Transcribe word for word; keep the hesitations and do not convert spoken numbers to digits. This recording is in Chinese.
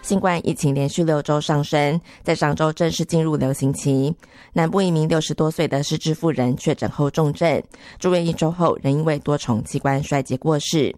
新冠疫情连续六周上升，在上周正式进入流行期。南部一名六十多岁的失智妇人确诊后重症，住院一周后仍因为多重器官衰竭过世。